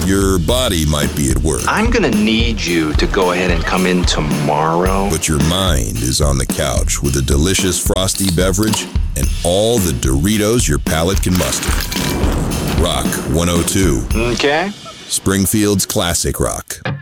Your body might be at work. I'm gonna need you to go ahead and come in tomorrow. But your mind is on the couch with a delicious frosty beverage and all the Doritos your palate can muster. Rock 102. Okay. Springfield's classic rock.